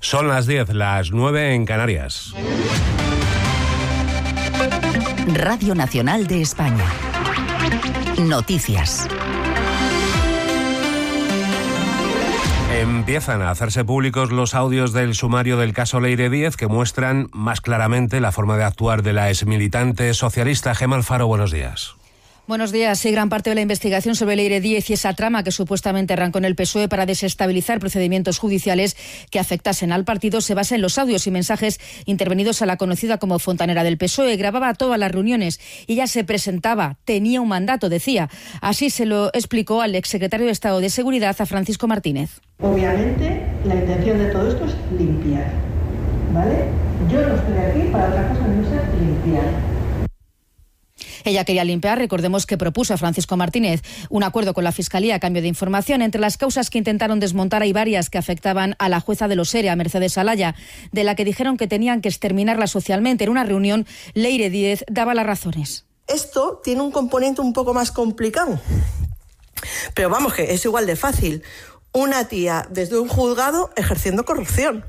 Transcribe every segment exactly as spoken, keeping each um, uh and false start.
Son las diez, las nueve en Canarias. Radio Nacional de España. Noticias. Empiezan a hacerse públicos los audios del sumario del caso Leire Díez que muestran más claramente la forma de actuar de la exmilitante socialista. Gemma Alfaro, buenos días. Buenos días. Sí, gran parte de la investigación sobre Leire Díez y esa trama que supuestamente arrancó en el P S O E para desestabilizar procedimientos judiciales que afectasen al partido se basa en los audios y mensajes intervenidos a la conocida como fontanera del P S O E. Grababa todas las reuniones y ella se presentaba, tenía un mandato, decía. Así se lo explicó al exsecretario de Estado de Seguridad, a Francisco Martínez. Obviamente, la intención de todo esto es limpiar, ¿vale? Yo no estoy aquí para otra cosa que no sea limpiar. Ella quería limpiar, recordemos que propuso a Francisco Martínez un acuerdo con la Fiscalía a cambio de información. Entre las causas que intentaron desmontar hay varias que afectaban a la jueza de los E R E, a Mercedes Alaya, de la que dijeron que tenían que exterminarla socialmente. En una reunión, Leire Díez daba las razones. Esto tiene un componente un poco más complicado, pero vamos, que es igual de fácil. Una tía desde un juzgado ejerciendo corrupción.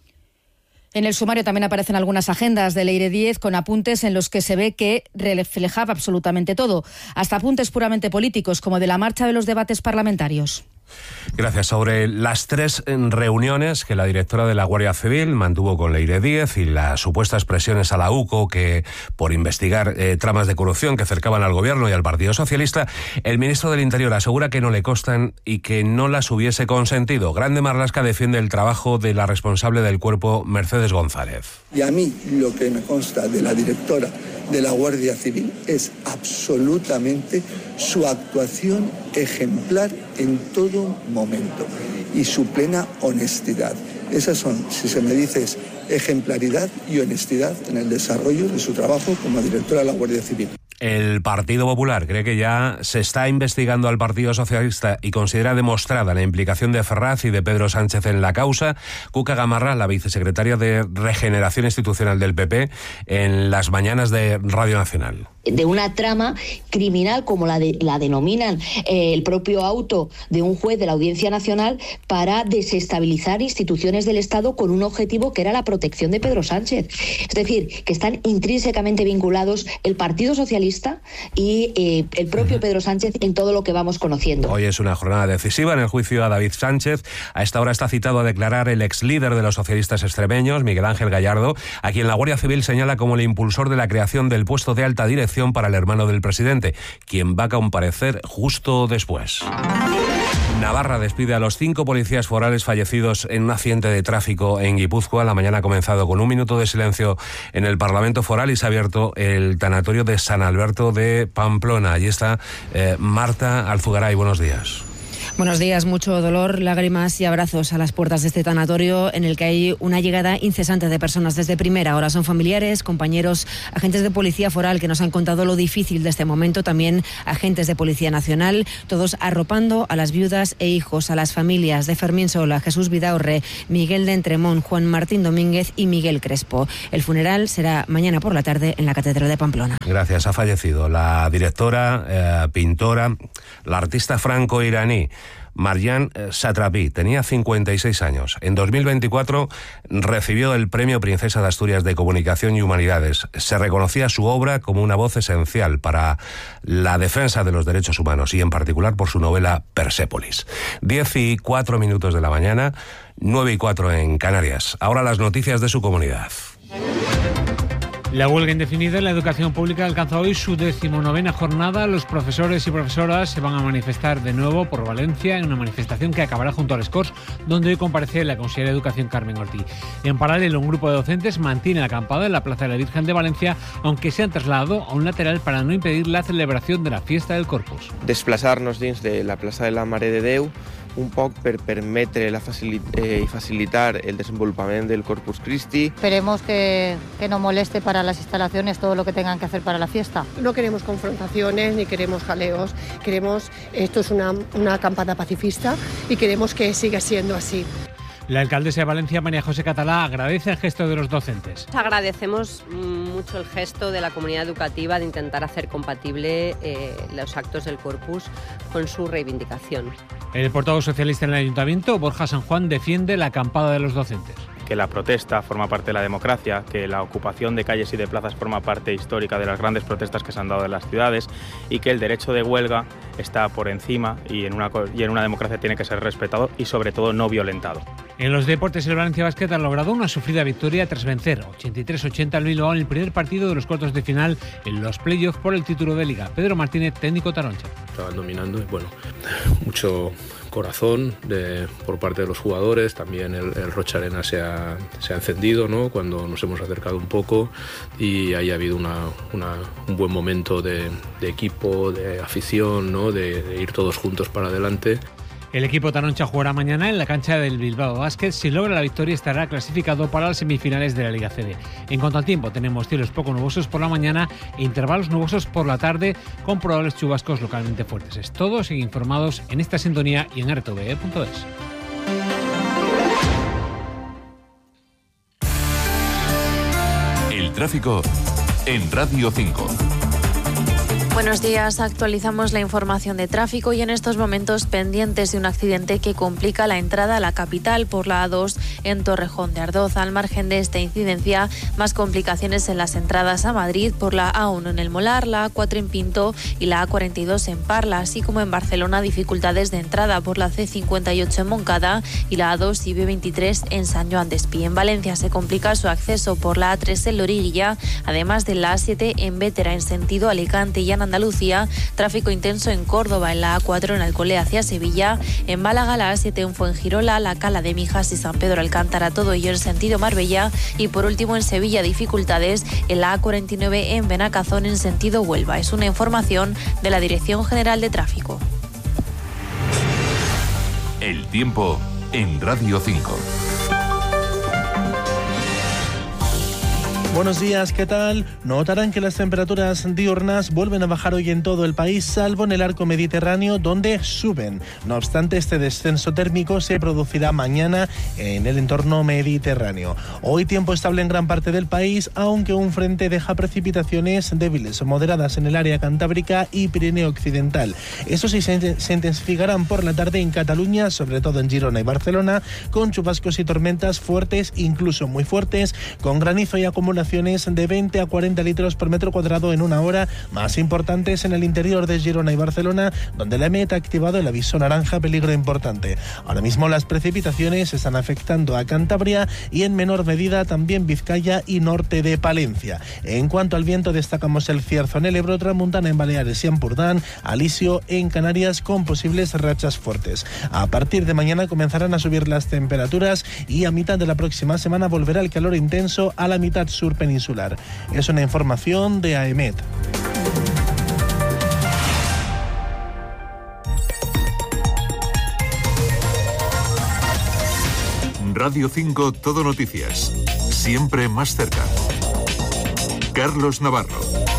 En el sumario también aparecen algunas agendas de Leire Díez con apuntes en los que se ve que reflejaba absolutamente todo, hasta apuntes puramente políticos, como de la marcha de los debates parlamentarios. Gracias. Sobre las tres reuniones que la directora de la Guardia Civil mantuvo con Leire Díez y las supuestas presiones a la U C O que por investigar eh, tramas de corrupción que acercaban al Gobierno y al Partido Socialista, el ministro del Interior asegura que no le constan y que no las hubiese consentido. Grande Marlaska defiende el trabajo de la responsable del cuerpo, Mercedes González. Y a mí lo que me consta de la directora de la Guardia Civil es absolutamente su actuación ejemplar en todo momento y su plena honestidad. Esas son, si se me dice, es ejemplaridad y honestidad en el desarrollo de su trabajo como directora de la Guardia Civil. El Partido Popular cree que ya se está investigando al Partido Socialista y considera demostrada la implicación de Ferraz y de Pedro Sánchez en la causa. Cuca Gamarra, la vicesecretaria de Regeneración Institucional del P P, en las mañanas de Radio Nacional. De una trama criminal, como la, de, la denominan eh, el propio auto de un juez de la Audiencia Nacional, para desestabilizar instituciones del Estado con un objetivo que era la protección de Pedro Sánchez. Es decir, que están intrínsecamente vinculados el Partido Socialista y eh, el propio Pedro Sánchez en todo lo que vamos conociendo. Hoy es una jornada decisiva en el juicio a David Sánchez. A esta hora está citado a declarar el ex líder de los socialistas extremeños, Miguel Ángel Gallardo, a quien la Guardia Civil señala como el impulsor de la creación del puesto de alta dirección para el hermano del presidente, quien va a comparecer justo después. Navarra despide a los cinco policías forales fallecidos en un accidente de tráfico en Guipúzcoa. La mañana ha comenzado con un minuto de silencio en el Parlamento Foral y se ha abierto el tanatorio de San Alberto de Pamplona. Allí está eh, Marta Alzugaray. Buenos días. Buenos días. Mucho dolor, lágrimas y abrazos a las puertas de este tanatorio en el que hay una llegada incesante de personas desde primera hora. Son familiares, compañeros, agentes de Policía Foral que nos han contado lo difícil de este momento, también agentes de Policía Nacional, todos arropando a las viudas e hijos, a las familias de Fermín Sola, Jesús Vidaurre, Miguel de Entremón, Juan Martín Domínguez y Miguel Crespo. El funeral será mañana por la tarde en la Catedral de Pamplona. Gracias. Ha fallecido la directora, eh, pintora, la artista franco-iraní Marjan Satrapi. Tenía cincuenta y seis años. En dos mil veinticuatro recibió el Premio Princesa de Asturias de Comunicación y Humanidades. Se reconocía su obra como una voz esencial para la defensa de los derechos humanos y en particular por su novela Persépolis. Diez y cuatro minutos de la mañana, nueve y cuatro en Canarias. Ahora las noticias de su comunidad. La huelga indefinida en la educación pública alcanza hoy su decimonovena jornada. Los profesores y profesoras se van a manifestar de nuevo por Valencia en una manifestación que acabará junto al Escors, donde hoy comparece la consejera de Educación, Carmen Ortiz. En paralelo, un grupo de docentes mantiene la acampada en la Plaza de la Virgen de Valencia, aunque se han trasladado a un lateral para no impedir la celebración de la fiesta del Corpus. Desplazar-nos dins de la plaça de la Mare de Déu un poc per permetre la facilit eh, facilitar el desenvolupament del Corpus Christi. Esperemos que, que no moleste para las instalaciones todo lo que tengan que hacer para la fiesta. No queremos confrontaciones ni queremos jaleos, queremos, esto es una, una acampada pacifista y queremos que siga siendo así. La alcaldesa de Valencia, María José Catalá, agradece el gesto de los docentes. Agradecemos mucho el gesto de la comunidad educativa de intentar hacer compatible eh, los actos del Corpus con su reivindicación. El portavoz socialista en el Ayuntamiento, Borja San Juan, defiende la acampada de los docentes. que la protesta forma parte de la democracia, que la ocupación de calles y de plazas forma parte histórica de las grandes protestas que se han dado en las ciudades y que el derecho de huelga está por encima y en una, y en una democracia tiene que ser respetado y sobre todo no violentado. En los deportes, el Valencia Basket ha logrado una sufrida victoria tras vencer ochenta y tres ochenta al Bilbao en el primer partido de los cuartos de final en los playoffs por el título de Liga. Pedro Martínez, técnico taroncha. Estaban dominando y bueno, mucho corazón de, por parte de los jugadores, también el, el Rocha Arena se ha, se ha encendido, ¿no?, cuando nos hemos acercado un poco y ahí ha habido una, una, un buen momento de, de equipo, de afición, ¿no?, de, de ir todos juntos para adelante. El equipo taroncha jugará mañana en la cancha del Bilbao Basket. Si logra la victoria estará clasificado para las semifinales de la Liga C D. En cuanto al tiempo, tenemos cielos poco nubosos por la mañana e intervalos nubosos por la tarde con probables chubascos localmente fuertes. Es todo, sigue informados en esta sintonía y en r t v e punto es. El tráfico en Radio cinco. Buenos días, actualizamos la información de tráfico y en estos momentos pendientes de un accidente que complica la entrada a la capital por la A dos en Torrejón de Ardoz. Al margen de esta incidencia, más complicaciones en las entradas a Madrid por la A uno en El Molar, la A cuatro en Pinto y la A cuarenta y dos en Parla, así como en Barcelona dificultades de entrada por la C cincuenta y ocho en Moncada y la A dos y B veintitrés en San Joan Despí. En Valencia se complica su acceso por la A tres en Loriguilla, además de la A siete en Bétera en sentido Alicante y en Andalucía, tráfico intenso en Córdoba, en la A cuatro en Alcolea hacia Sevilla, en Málaga la A siete en Fuengirola, la Cala de Mijas y San Pedro Alcántara, todo ello en sentido Marbella, y por último en Sevilla dificultades en la A cuarenta y nueve en Benacazón en sentido Huelva. Es una información de la Dirección General de Tráfico. El tiempo en Radio cinco. Buenos días, ¿qué tal? Notarán que las temperaturas diurnas vuelven a bajar hoy en todo el país, salvo en el arco mediterráneo, donde suben. No obstante, este descenso térmico se producirá mañana en el entorno mediterráneo. Hoy tiempo estable en gran parte del país, aunque un frente deja precipitaciones débiles o moderadas en el área cantábrica y Pirineo occidental. Eso sí, se, se intensificarán por la tarde en Cataluña, sobre todo en Girona y Barcelona, con chubascos y tormentas fuertes, incluso muy fuertes, con granizo y acumulación de veinte a cuarenta litros por metro cuadrado en una hora, más importantes en el interior de Girona y Barcelona, donde la EMET ha activado el aviso naranja peligro importante. Ahora mismo las precipitaciones están afectando a Cantabria y en menor medida también Vizcaya y norte de Palencia. En cuanto al viento, destacamos el cierzo en el Ebro, tramontana en Baleares y Ampurdán, alisio en Canarias con posibles rachas fuertes. A partir de mañana comenzarán a subir las temperaturas y a mitad de la próxima semana volverá el calor intenso a la mitad sur peninsular. Es una información de AEMET. Radio cinco, Todo Noticias. Siempre más cerca. Carlos Navarro.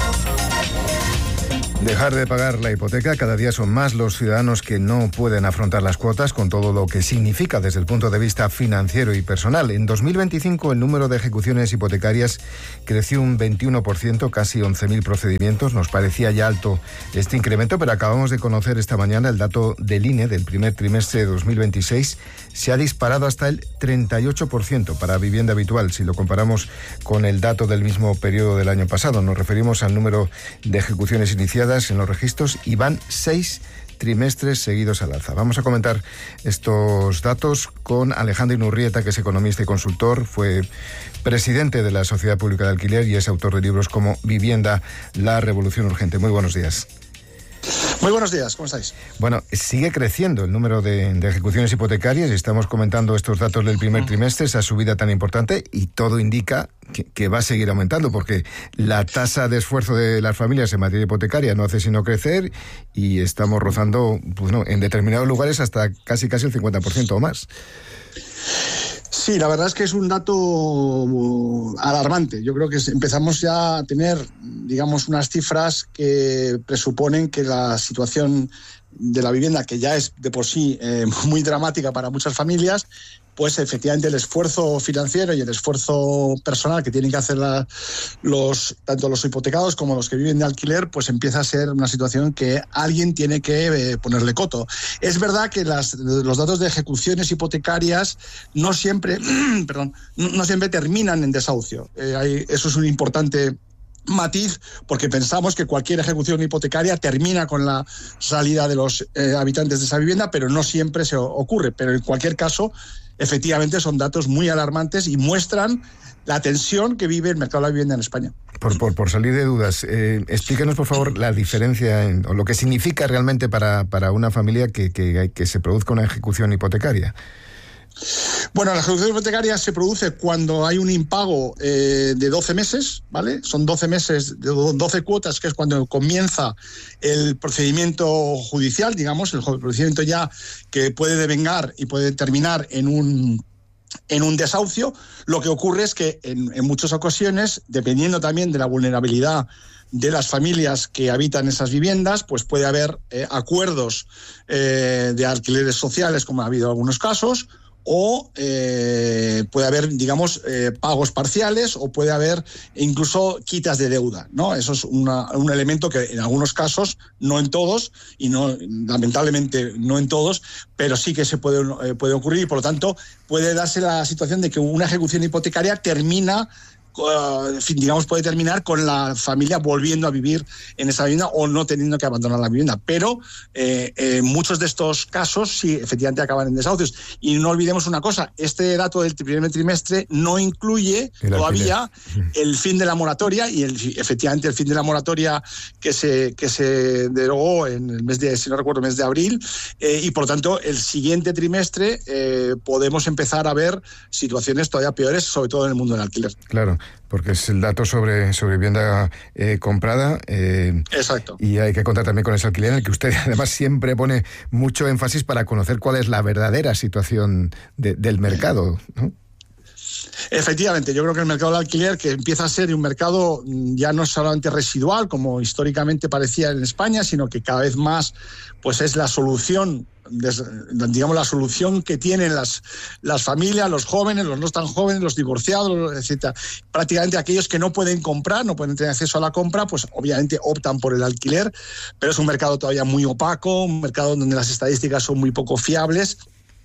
Dejar de pagar la hipoteca. Cada día son más los ciudadanos que no pueden afrontar las cuotas, con todo lo que significa desde el punto de vista financiero y personal. En dos mil veinticinco el número de ejecuciones hipotecarias creció un veintiuno por ciento, casi once mil procedimientos. Nos parecía ya alto este incremento, pero acabamos de conocer esta mañana el dato del I N E del primer trimestre de dos mil veintiséis. Se ha disparado hasta el treinta y ocho por ciento para vivienda habitual, si lo comparamos con el dato del mismo periodo del año pasado. Nos referimos al número de ejecuciones iniciadas en los registros y van seis trimestres seguidos al alza. Vamos a comentar estos datos con Alejandro Inurrieta, que es economista y consultor, fue presidente de la Sociedad Pública de Alquiler y es autor de libros como Vivienda, la revolución urgente. Muy buenos días. Muy buenos días, ¿cómo estáis? Bueno, sigue creciendo el número de, de ejecuciones hipotecarias y estamos comentando estos datos del primer trimestre, esa subida tan importante, y todo indica que, que va a seguir aumentando porque la tasa de esfuerzo de las familias en materia hipotecaria no hace sino crecer y estamos rozando, pues no, en determinados lugares hasta casi casi el cincuenta por ciento o más. Sí, la verdad es que es un dato alarmante. Yo creo que empezamos ya a tener, digamos, unas cifras que presuponen que la situación de la vivienda, que ya es de por sí eh, muy dramática para muchas familias, pues efectivamente el esfuerzo financiero y el esfuerzo personal que tienen que hacer la, los tanto los hipotecados como los que viven de alquiler, pues empieza a ser una situación que alguien tiene que eh, ponerle coto. Es verdad que las, los datos de ejecuciones hipotecarias no siempre, perdón, no siempre terminan en desahucio. Eh, hay, eso es un importante matiz, porque pensamos que cualquier ejecución hipotecaria termina con la salida de los eh, habitantes de esa vivienda, pero no siempre se ocurre. Pero en cualquier caso, efectivamente son datos muy alarmantes y muestran la tensión que vive el mercado de la vivienda en España. Por, por, por salir de dudas, eh, explíquenos por favor la diferencia en, o lo que significa realmente para, para una familia que, que, que se produzca una ejecución hipotecaria. Bueno, la ejecución hipotecaria se produce cuando hay un impago eh, de doce meses, ¿vale? Son doce meses, de doce cuotas, que es cuando comienza el procedimiento judicial, digamos, el procedimiento ya que puede devengar y puede terminar en un en un desahucio. Lo que ocurre es que en, en muchas ocasiones, dependiendo también de la vulnerabilidad de las familias que habitan esas viviendas, pues puede haber eh, acuerdos eh, de alquileres sociales, como ha habido en algunos casos, o eh, puede haber, digamos, eh, pagos parciales, o puede haber incluso quitas de deuda, ¿no? Eso es una, un elemento que en algunos casos, no en todos, y no lamentablemente no en todos, pero sí que se puede, eh, puede ocurrir, y por lo tanto puede darse la situación de que una ejecución hipotecaria termina, Uh, digamos, puede terminar con la familia volviendo a vivir en esa vivienda o no teniendo que abandonar la vivienda. Pero eh, eh, muchos de estos casos sí, efectivamente acaban en desahucios. Y no olvidemos una cosa, este dato del primer trimestre no incluye el todavía alquiler. El fin de la moratoria, y el, efectivamente el fin de la moratoria que se, que se derogó en el mes de, si no recuerdo, mes de abril, eh, y por lo tanto el siguiente trimestre eh, podemos empezar a ver situaciones todavía peores, sobre todo en el mundo del alquiler. Claro, porque es el dato sobre, sobre vivienda eh, comprada. Eh, Exacto. Y hay que contar también con ese alquiler, en el que usted además siempre pone mucho énfasis para conocer cuál es la verdadera situación de, del mercado, ¿no? Efectivamente, yo creo que el mercado del alquiler, que empieza a ser un mercado ya no solamente residual, como históricamente parecía en España, sino que cada vez más pues es la solución, digamos, la solución que tienen las, las familias, los jóvenes, los no tan jóvenes, los divorciados, etcétera. Prácticamente aquellos que no pueden comprar, no pueden tener acceso a la compra, pues obviamente optan por el alquiler, pero es un mercado todavía muy opaco, un mercado donde las estadísticas son muy poco fiables,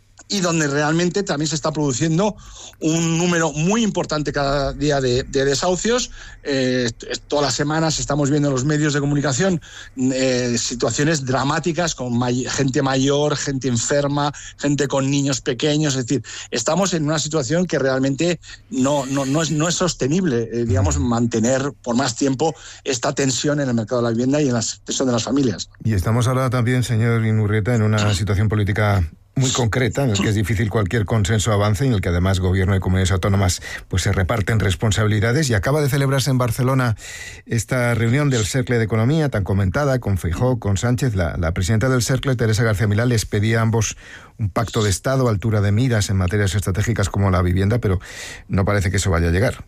y donde realmente también se está produciendo un número muy importante cada día de, de desahucios. Eh, todas las semanas estamos viendo en los medios de comunicación eh, situaciones dramáticas con may- gente mayor, gente enferma, gente con niños pequeños. Es decir, estamos en una situación que realmente no, no, no, es, no es sostenible, eh, digamos, mantener por más tiempo esta tensión en el mercado de la vivienda y en la tensión de las familias. Y estamos ahora también, señor Inurrieta, en una situación política muy concreta, en el que es difícil cualquier consenso avance, en el que además gobierno y comunidades autónomas pues se reparten responsabilidades, y acaba de celebrarse en Barcelona esta reunión del Cercle de Economía tan comentada, con Feijóo, con Sánchez. La, la presidenta del Cercle, Teresa García Milán, les pedía a ambos un pacto de Estado, altura de miras en materias estratégicas como la vivienda, pero no parece que eso vaya a llegar.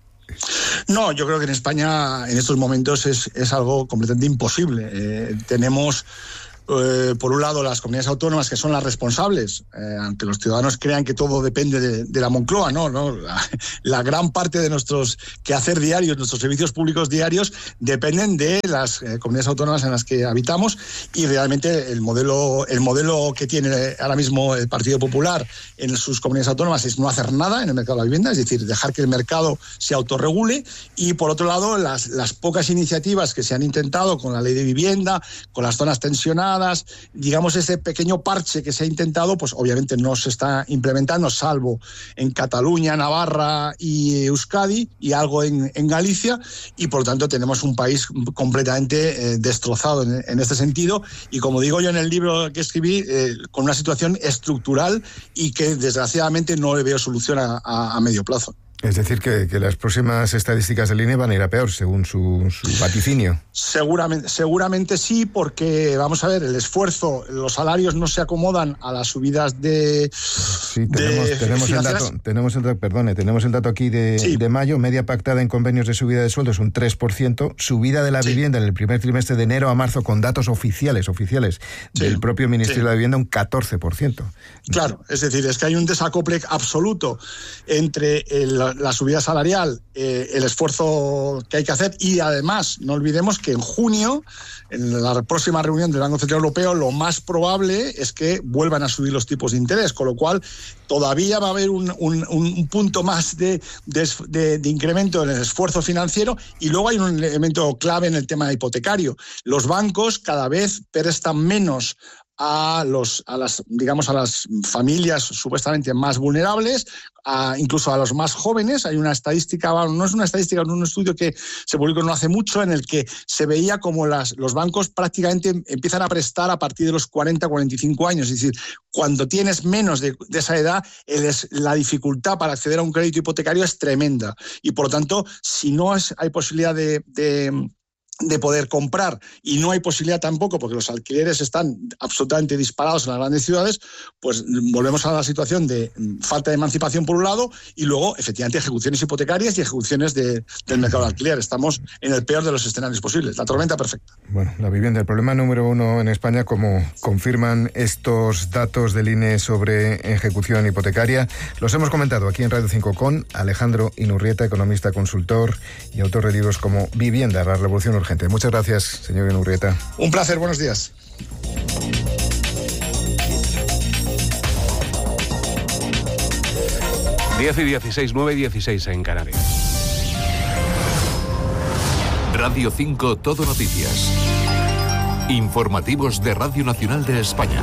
No, yo creo que en España en estos momentos es, es algo completamente imposible. Eh, tenemos Eh, por un lado, las comunidades autónomas, que son las responsables, eh, aunque los ciudadanos crean que todo depende de, de la Moncloa, no, no, la, la gran parte de nuestros quehacer diarios, nuestros servicios públicos diarios, dependen de las eh, comunidades autónomas en las que habitamos, y realmente el modelo, el modelo que tiene ahora mismo el Partido Popular en sus comunidades autónomas es no hacer nada en el mercado de la vivienda, es decir, dejar que el mercado se autorregule. Y por otro lado, las, las pocas iniciativas que se han intentado con la ley de vivienda, con las zonas tensionadas, digamos, ese pequeño parche que se ha intentado, pues obviamente no se está implementando, salvo en Cataluña, Navarra y Euskadi, y algo en, en Galicia, y por lo tanto tenemos un país completamente eh, destrozado en, en este sentido, y como digo yo en el libro que escribí, eh, con una situación estructural y que desgraciadamente no le veo solución a, a, a medio plazo. Es decir, que, que las próximas estadísticas del I N E van a ir a peor, según su, su vaticinio. Seguramente, seguramente sí, porque, vamos a ver, el esfuerzo, los salarios no se acomodan a las subidas de... Sí, tenemos, de tenemos el dato, tenemos el dato, perdone, tenemos el dato aquí de, sí. de mayo, media pactada en convenios de subida de sueldos un tres por ciento, subida de la sí. vivienda en el primer trimestre de enero a marzo con datos oficiales, oficiales sí. del propio Ministerio sí. de la Vivienda, un catorce por ciento. Claro, es decir, es que hay un desacople absoluto entre el la subida salarial, eh, el esfuerzo que hay que hacer y además no olvidemos que en junio, en la próxima reunión del Banco Central Europeo, lo más probable es que vuelvan a subir los tipos de interés, con lo cual todavía va a haber un, un, un punto más de, de, de, de incremento en el esfuerzo financiero y luego hay un elemento clave en el tema hipotecario. Los bancos cada vez prestan menos a los a las digamos a las familias supuestamente más vulnerables, a, incluso a los más jóvenes. Hay una estadística, no es una estadística, es un estudio que se publicó no hace mucho en el que se veía como las, los bancos prácticamente empiezan a prestar a partir de los cuarenta, cuarenta y cinco años, es decir, cuando tienes menos de, de esa edad, el, la dificultad para acceder a un crédito hipotecario es tremenda y por lo tanto, si no es, hay posibilidad de, de de poder comprar y no hay posibilidad tampoco porque los alquileres están absolutamente disparados en las grandes ciudades, pues volvemos a la situación de falta de emancipación por un lado y luego efectivamente ejecuciones hipotecarias y ejecuciones de, del mercado de alquiler. Estamos en el peor de los escenarios posibles, la tormenta perfecta. Bueno, la vivienda, el problema número uno en España, como confirman estos datos del I N E sobre ejecución hipotecaria. Los hemos comentado aquí en Radio cinco con Alejandro Inurrieta, economista, consultor y autor de libros como Vivienda, la revolución urgente. Muchas gracias, señor Inurrieta. Un placer, buenos días. diez y dieciséis, nueve y dieciséis en Canarias. Radio cinco Todo Noticias. Informativos de Radio Nacional de España.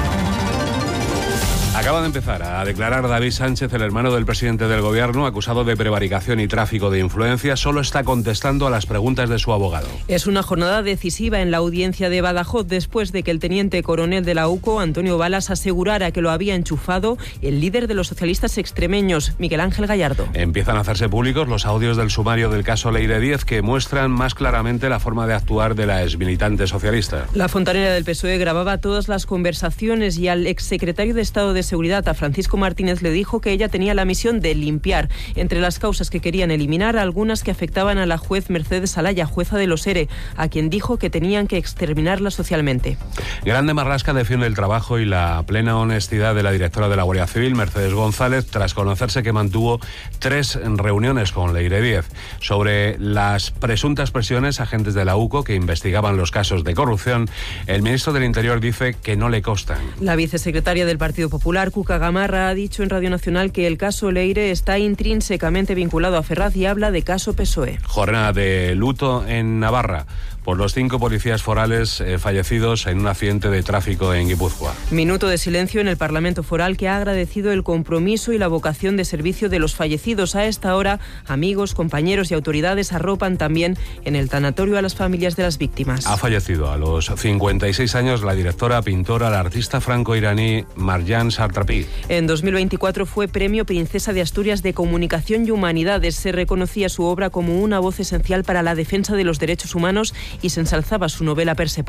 Acaba de empezar a declarar David Sánchez, el hermano del presidente del gobierno, acusado de prevaricación y tráfico de influencia. Solo está contestando a las preguntas de su abogado. Es una jornada decisiva en la audiencia de Badajoz después de que el teniente coronel de la UCO, Antonio Balas, asegurara que lo había enchufado el líder de los socialistas extremeños, Miguel Ángel Gallardo. Empiezan a hacerse públicos los audios del sumario del caso Leire Díez que muestran más claramente la forma de actuar de la exmilitante socialista. La fontanera del P S O E grababa todas las conversaciones y al exsecretario de Estado de Seguridad, a Francisco Martínez, le dijo que ella tenía la misión de limpiar. Entre las causas que querían eliminar, algunas que afectaban a la juez Mercedes Alaya, jueza de los ERE, a quien dijo que tenían que exterminarla socialmente. Grande Marlaska defiende el trabajo y la plena honestidad de la directora de la Guardia Civil, Mercedes González, tras conocerse que mantuvo tres reuniones con Leire Díez. Sobre las presuntas presiones, agentes de la UCO que investigaban los casos de corrupción, el ministro del Interior dice que no le constan. La vicesecretaria del Partido Popular, Cuca Gamarra, ha dicho en Radio Nacional que el caso Leire está intrínsecamente vinculado a Ferraz y habla de caso P S O E. Jornada de luto en Navarra por los cinco policías forales eh, fallecidos en un accidente de tráfico en Guipúzcoa. Minuto de silencio en el Parlamento Foral, que ha agradecido el compromiso y la vocación de servicio de los fallecidos. A esta hora, amigos, compañeros y autoridades arropan también en el tanatorio a las familias de las víctimas. Ha fallecido a los cincuenta y seis años la directora, pintora, la artista franco-iraní Marjan Satrapi. En dos mil veinticuatro fue Premio Princesa de Asturias de Comunicación y Humanidades. Se reconocía su obra como una voz esencial para la defensa de los derechos humanos y se ensalzaba su novela Persepolis.